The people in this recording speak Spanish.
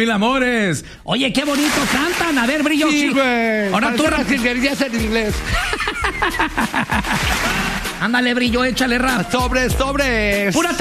mil amores. Oye, qué bonito cantan. A ver, Brillo. Sí, güey. Ahora tú, las jilguerías en inglés. Ándale, Brillo, échale rap. Sobres. Pura